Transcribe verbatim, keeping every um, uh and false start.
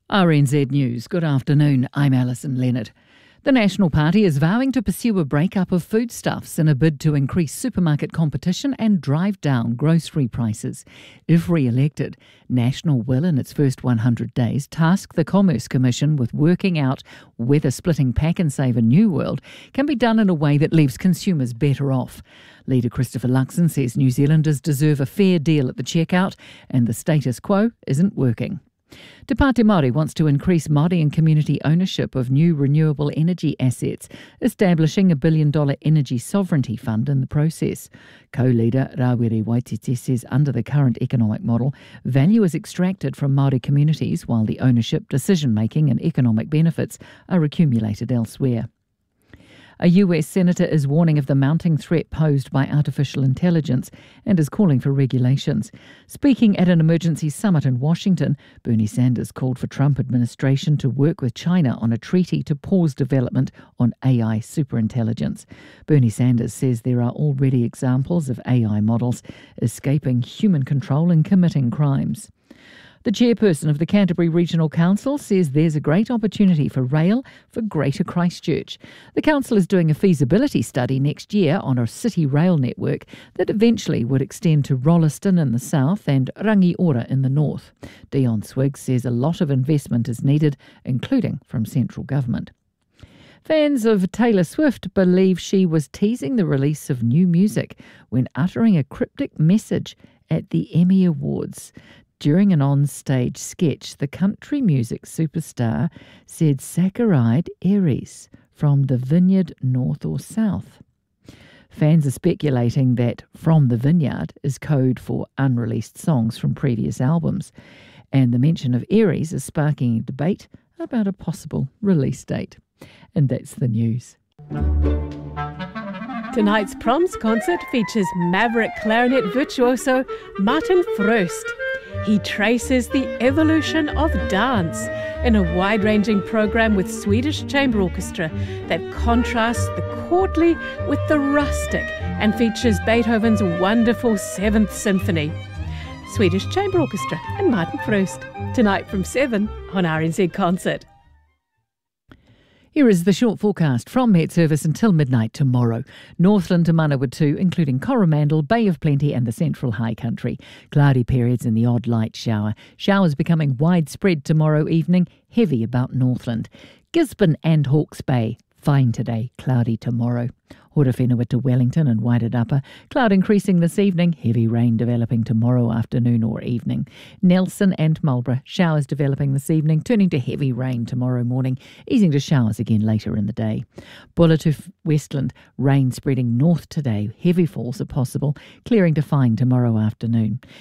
R N Z News. Good afternoon. I'm Alison Leonard. The National Party is vowing to pursue a breakup of foodstuffs in a bid to increase supermarket competition and drive down grocery prices. If re-elected, National will, in its first one hundred days, task the Commerce Commission with working out whether splitting Pack and Save a New World can be done in a way that leaves consumers better off. Leader Christopher Luxon says New Zealanders deserve a fair deal at the checkout and the status quo isn't working. Te Pāti Māori wants to increase Māori and community ownership of new renewable energy assets, establishing a billion dollar energy sovereignty fund in the process. Co-leader Rawiri Waititi says under the current economic model, value is extracted from Māori communities while the ownership, decision-making and economic benefits are accumulated elsewhere. A U S senator is warning of the mounting threat posed by artificial intelligence and is calling for regulations. Speaking at an emergency summit in Washington, Bernie Sanders called for Trump administration to work with China on a treaty to pause development on A I superintelligence. Bernie Sanders says there are already examples of A I models escaping human control and committing crimes. The chairperson of the Canterbury Regional Council says there's a great opportunity for rail for Greater Christchurch. The council is doing a feasibility study next year on a city rail network that eventually would extend to Rolleston in the south and Rangiora in the north. Dion Swiggs says a lot of investment is needed, including from central government. Fans of Taylor Swift believe she was teasing the release of new music when uttering a cryptic message at the Emmy Awards. During an on-stage sketch, the country music superstar said Saccharide Aries from the vineyard north or south. Fans are speculating that From the Vineyard is code for unreleased songs from previous albums, and the mention of Aries is sparking a debate about a possible release date. And that's the news. Tonight's Proms concert features maverick clarinet virtuoso Martin Fröst. He traces the evolution of dance in a wide-ranging program with Swedish Chamber Orchestra that contrasts the courtly with the rustic and features Beethoven's wonderful Seventh Symphony. Swedish Chamber Orchestra and Martin Fröst, tonight from seven on R N Z Concert. Here is the short forecast from Met Service until midnight tomorrow. Northland to Manawatu, including Coromandel, Bay of Plenty and the Central High Country. Cloudy periods and the odd light shower. Showers becoming widespread tomorrow evening, heavy about Northland. Gisborne and Hawke's Bay, fine today, cloudy tomorrow. Horowhenua to Wellington and Wairarapa. Cloud increasing this evening, heavy rain developing tomorrow afternoon or evening. Nelson and Marlborough, showers developing this evening, turning to heavy rain tomorrow morning, easing to showers again later in the day. Bulla to Westland, rain spreading north today, heavy falls are possible, clearing to fine tomorrow afternoon.